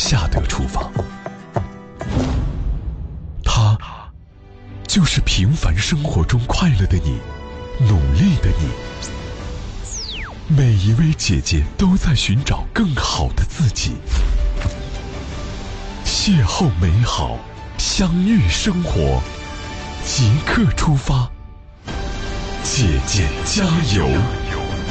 夏德厨房。他就是平凡生活中快乐的你，努力的你。每一位姐姐都在寻找更好的自己。邂逅美好，相遇生活，即刻出发。姐姐加油！